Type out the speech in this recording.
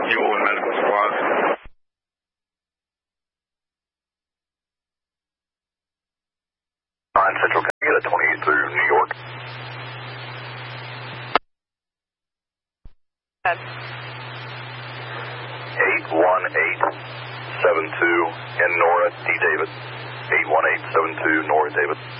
Jewel Medical Squad. 9 Central, can I get a 28 through New York? 81872 in Nora D. David. 81872 Nora David.